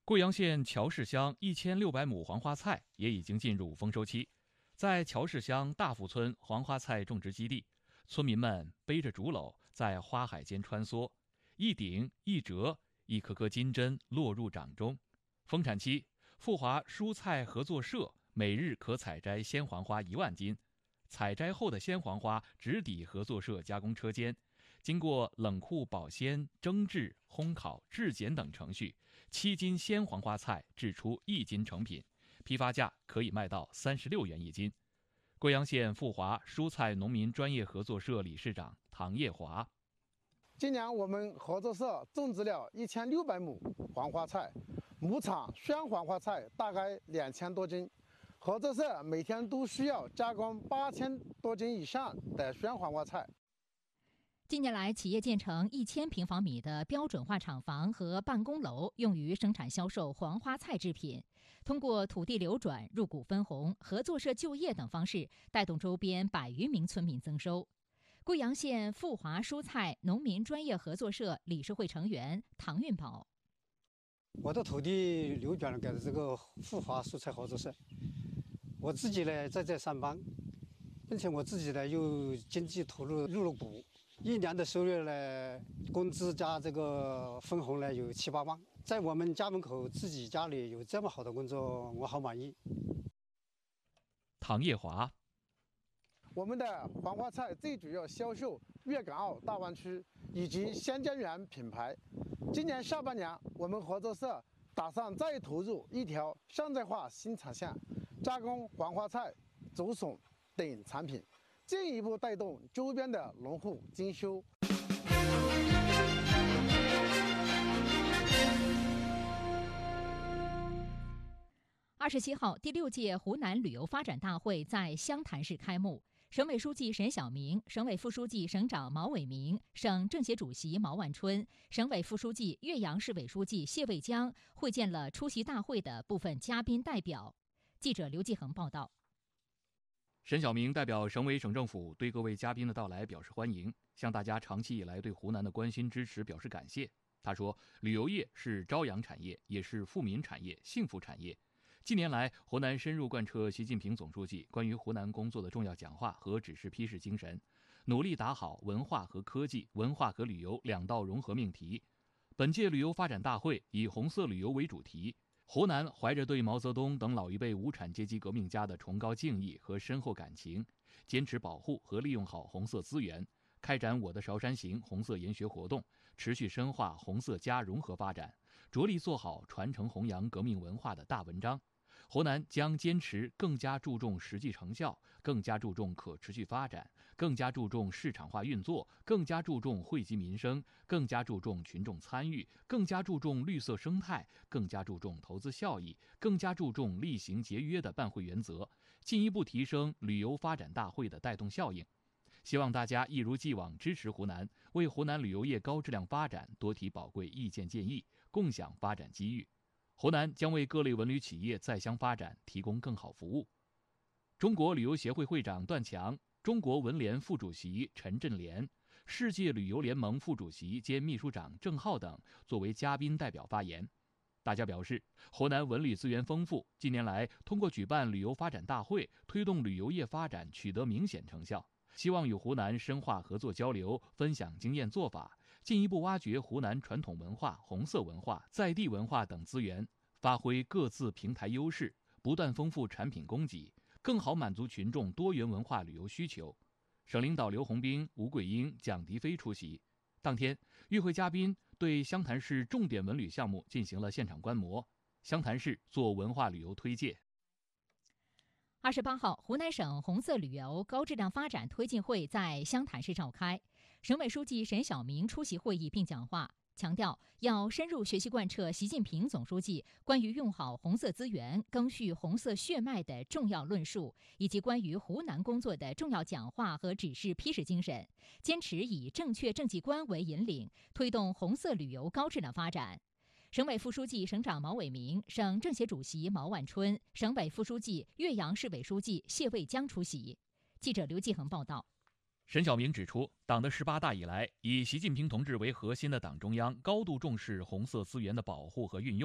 贵阳县乔市乡1600亩黄花菜也已经进入丰收期。在乔市乡大富村黄花菜种植基地，村民们背着竹篓在花海间穿梭，一顶一折，一颗颗金针落入掌中。丰产期，富华蔬菜合作社每日可采摘鲜黄花1万斤，采摘后的鲜黄花直抵合作社加工车间，经过冷库保鲜、蒸制、烘烤、制碱等程序，7斤鲜黄花菜制出1斤成品，批发价可以卖到36元1斤。贵阳县富华蔬菜农民专业合作社理事长唐业华： 今年我们合作社种植了1600亩黄花菜，亩产鲜黄花菜大概2000多斤。合作社每天都需要加工8000多斤以上的鲜黄花菜。 近年来，企业建成1000平方米的标准化厂房和办公楼，用于生产销售黄花菜制品。通过土地流转、入股分红、合作社就业等方式，带动周边100余名村民增收。贵阳县富华蔬菜农民专业合作社理事会成员唐运宝： 我的土地流转了给了这个富华蔬菜合作社，我自己呢在这上班，并且我自己呢又经济投入入了股。1年的收入呢，工资加这个分红呢有7、8万，在我们家门口自己家里有这么好的工作，我好满意。 唐业华： 我们的黄花菜最主要销售粤港澳大湾区以及香江源品牌。今年下半年，我们合作社打算再投入1条现代化新产线，加工黄花菜、竹笋等产品，进一步带动周边的农户增收。 27号，第6届湖南旅游发展大会在湘潭市开幕。省委书记沈晓明、省委副书记、省长毛伟明、省政协主席毛万春、省委副书记、岳阳市委书记谢卫江会见了出席大会的部分嘉宾代表。记者刘继恒报道。 沈晓明代表省委省政府对各位嘉宾的到来表示欢迎，向大家长期以来对湖南的关心支持表示感谢。他说，旅游业是朝阳产业，也是富民产业、幸福产业。近年来，湖南深入贯彻习近平总书记关于湖南工作的重要讲话和指示批示精神，努力打好文化和科技、文化和旅游2道融合命题。本届旅游发展大会以红色旅游为主题，湖南怀着对毛泽东等老一辈无产阶级革命家的崇高敬意和深厚感情，坚持保护和利用好红色资源，开展我的韶山行红色研学活动，持续深化红色加融合发展，着力做好传承弘扬革命文化的大文章。湖南将坚持更加注重实际成效，更加注重可持续发展，更加注重市场化运作，更加注重惠及民生，更加注重群众参与，更加注重绿色生态，更加注重投资效益，更加注重厉行节约的办会原则，进一步提升旅游发展大会的带动效应。希望大家一如既往支持湖南，为湖南旅游业高质量发展多提宝贵意见建议，共享发展机遇。湖南将为各类文旅企业在乡发展提供更好服务。中国旅游协会会长段强、中国文联副主席陈振联、世界旅游联盟副主席兼秘书长郑浩等作为嘉宾代表发言。大家表示，湖南文旅资源丰富，近年来通过举办旅游发展大会，推动旅游业发展取得明显成效。希望与湖南深化合作交流，分享经验做法，进一步挖掘湖南传统文化、红色文化、在地文化等资源，发挥各自平台优势，不断丰富产品供给，更好满足群众多元文化旅游需求。省领导刘洪兵、吴桂英、蒋迪飞出席。当天，与会嘉宾对湘潭市重点文旅项目进行了现场观摩，湘潭市做文化旅游推介。 28号，湖南省红色旅游高质量发展推进会在湘潭市召开，省委书记沈晓明出席会议并讲话，强调要深入学习贯彻习近平总书记关于用好红色资源、赓续红色血脉的重要论述，以及关于湖南工作的重要讲话和指示批示精神，坚持以正确政绩观为引领，推动红色旅游高质量发展。省委副书记、省长毛伟明、省政协主席毛万春、省委副书记、岳阳市委书记谢卫江出席。记者刘继恒报道。 沈晓明指出，党的18大以来，以习近平同志为核心的党中央高度重视红色资源的保护和运用。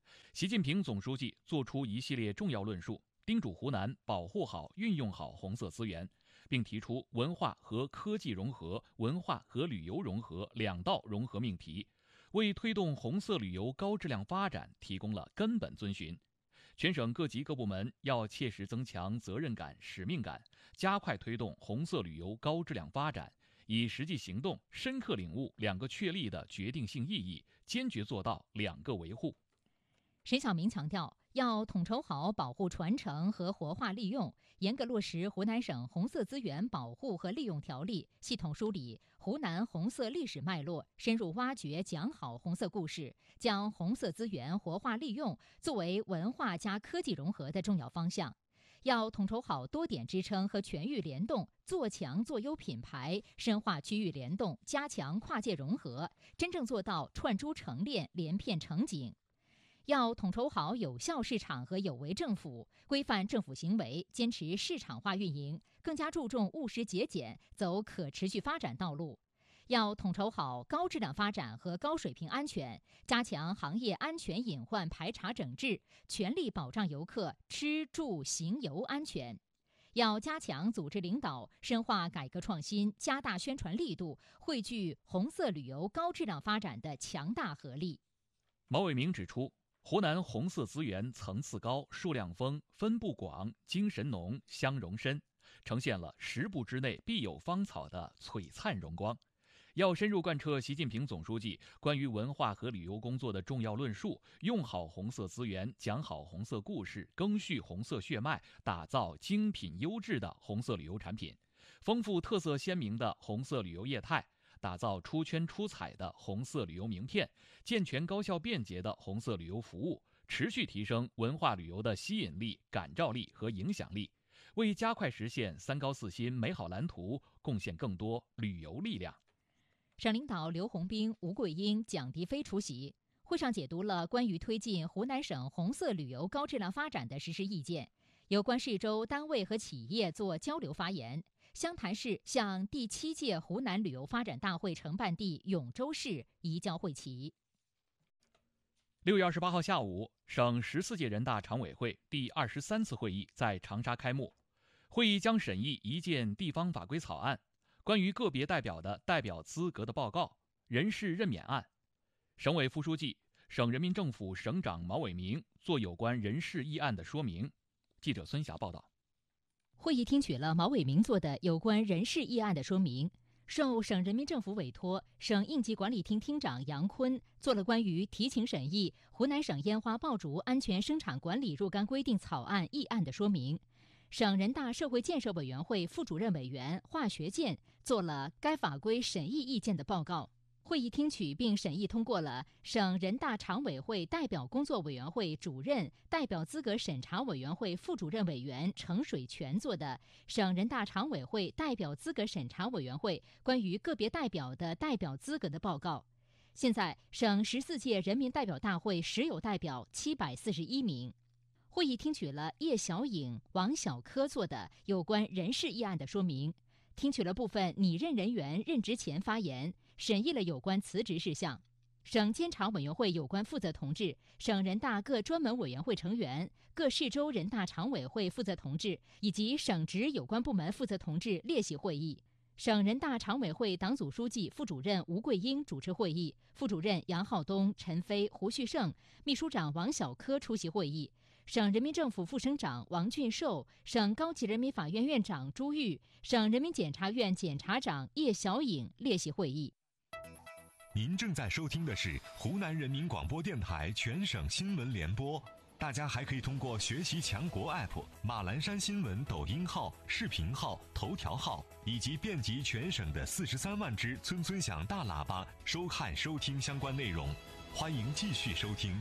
习近平总书记作出一系列重要论述，叮嘱湖南保护好、运用好红色资源，并提出文化和科技融合、文化和旅游融合两道融合命题，为推动红色旅游高质量发展提供了根本遵循。全省各级各部门要切实增强责任感、使命感，加快推动红色旅游高质量发展，以实际行动深刻领悟两个确立的决定性意义，坚决做到两个维护。 沈晓明强调，要统筹好保护传承和活化利用，严格落实湖南省红色资源保护和利用条例，系统梳理湖南红色历史脉络，深入挖掘讲好红色故事，将红色资源活化利用作为文化加科技融合的重要方向。要统筹好多点支撑和全域联动，做强做优品牌，深化区域联动，加强跨界融合，真正做到串珠成链、连片成景。要统筹好有效市场和有为政府，规范政府行为，坚持市场化运营，更加注重务实节俭，走可持续发展道路。要统筹好高质量发展和高水平安全，加强行业安全隐患排查整治，全力保障游客吃住行游安全。要加强组织领导，深化改革创新，加大宣传力度，汇聚红色旅游高质量发展的强大合力。 毛伟明指出，湖南红色资源层次高、数量丰、分布广、精神浓、相容深，呈现了10步之内必有芳草的璀璨荣光。要深入贯彻习近平总书记关于文化和旅游工作的重要论述，用好红色资源，讲好红色故事，赓续红色血脉，打造精品优质的红色旅游产品，丰富特色鲜明的红色旅游业态，打造出圈出彩的红色旅游名片，健全高效便捷的红色旅游服务，持续提升文化旅游的吸引力、感召力和影响力，为加快实现3高4新美好蓝图贡献更多旅游力量。 省领导刘洪兵、吴桂英、蒋迪飞出席会上，解读了关于推进湖南省红色旅游高质量发展的实施意见。有关市州单位和企业做交流发言。湘潭市向第7届湖南旅游发展大会承办地永州市移交会旗。 6月28号下午，省14届人大常委会第23次会议在长沙开幕。会议将审议一件地方法规草案，关于个别代表的代表资格的报告人事任免案。省委副书记、省人民政府省长毛伟明做有关人事议案的说明。记者孙霞报道。 会议听取了毛伟明做的有关人事议案的说明。受省人民政府委托，省应急管理厅厅长杨坤做了关于提请审议湖南省烟花爆竹安全生产管理若干规定草案议案的说明。省人大社会建设委员会副主任委员华学建做了该法规审议意见的报告。会议听取并审议通过了省人大常委会代表工作委员会主任、代表资格审查委员会副主任委员程水泉做的省人大常委会代表资格审查委员会关于个别代表的代表资格的报告。现在，省14届人民代表大会实有代表741名。会议听取了叶小颖、王小科做的有关人事议案的说明，听取了部分拟任人员任职前发言，审议了有关辞职事项。省监察委员会有关负责同志、省人大各专门委员会成员、各市州人大常委会负责同志以及省直有关部门负责同志列席会议。省人大常委会党组书记、副主任吴桂英主持会议，副主任杨浩东、陈飞、胡旭胜，秘书长王小科出席会议。省人民政府副省长王俊寿、省高级人民法院院长朱玉、省人民检察院检察长叶小颖列席会议。 您正在收听的是湖南人民广播电台全省新闻联播。大家还可以通过学习强国 App、马栏山新闻抖音号、视频号、头条号以及遍及全省的43万只村村响大喇叭收看收听相关内容。欢迎继续收听。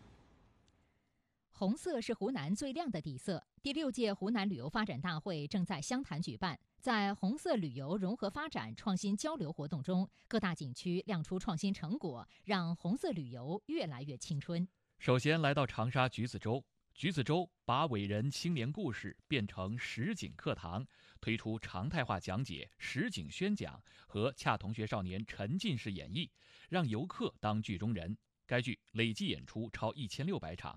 红色是湖南最亮的底色。第6届湖南旅游发展大会正在湘潭举办。在红色旅游融合发展创新交流活动中，各大景区亮出创新成果，让红色旅游越来越青春。 首先来到长沙橘子洲，橘子洲把伟人青年故事变成实景课堂，推出常态化讲解、实景宣讲和恰同学少年沉浸式演绎，让游客当剧中人。 该剧累计演出超1600场。